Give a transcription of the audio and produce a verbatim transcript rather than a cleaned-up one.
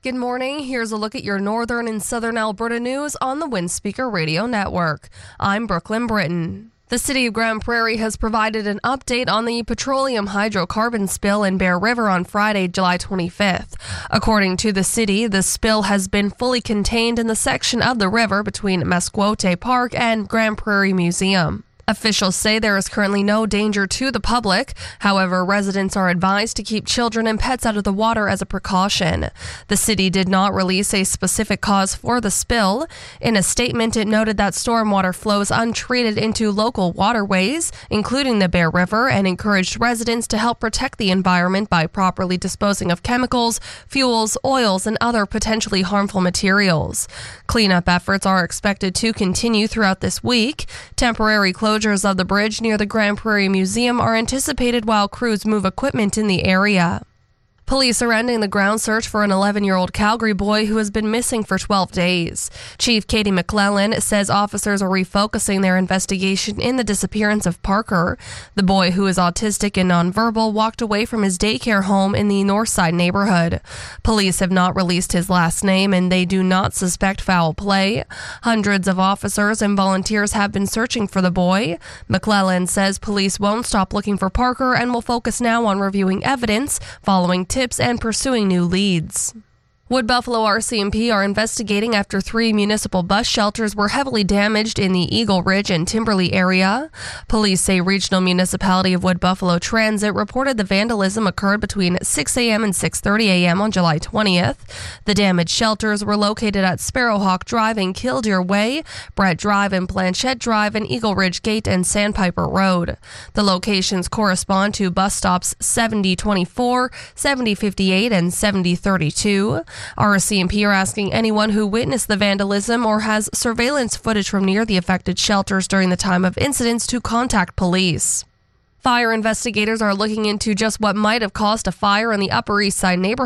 Good morning. Here's a look at your northern and southern Alberta news on the Windspeaker Radio Network. I'm Brooklyn Britton. The City of Grande Prairie has provided an update on the petroleum hydrocarbon spill in Bear River on Friday, July twenty-fifth. According to the city, the spill has been fully contained in the section of the river between Mesquite Park and Grande Prairie Museum. Officials say there is currently no danger to the public. However, residents are advised to keep children and pets out of the water as a precaution. The city did not release a specific cause for the spill. In a statement, it noted that stormwater flows untreated into local waterways, including the Bear River, and encouraged residents to help protect the environment by properly disposing of chemicals, fuels, oils, and other potentially harmful materials. Cleanup efforts are expected to continue throughout this week. Temporary closure Closures of the bridge near the Grande Prairie Museum are anticipated while crews move equipment in the area. Police are ending the ground search for an eleven-year-old Calgary boy who has been missing for twelve days. Chief Katie McClellan says officers are refocusing their investigation in the disappearance of Parker. The boy, who is autistic and nonverbal, walked away from his daycare home in the Northside neighborhood. Police have not released his last name, and they do not suspect foul play. Hundreds of officers and volunteers have been searching for the boy. McClellan says police won't stop looking for Parker and will focus now on reviewing evidence, following tips and pursuing new leads. Wood Buffalo R C M P are investigating after three municipal bus shelters were heavily damaged in the Eagle Ridge and Timberley area. Police say Regional Municipality of Wood Buffalo Transit reported the vandalism occurred between six a.m. and six thirty a.m. on July twentieth. The damaged shelters were located at Sparrowhawk Drive and Killdeer Way, Brett Drive and Planchette Drive, and Eagle Ridge Gate and Sandpiper Road. The locations correspond to bus stops seventy twenty-four, seventy fifty-eight, and seventy thirty-two. R C M P are asking anyone who witnessed the vandalism or has surveillance footage from near the affected shelters during the time of incidents to contact police. Fire investigators are looking into just what might have caused a fire in the Upper East Side neighborhood